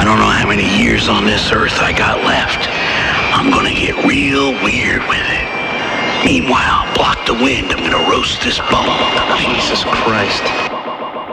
don't know how many years on this earth I got left. I'm gonna get real weird with it. Meanwhile, block the wind. I'm gonna roast this bum. Jesus Christ.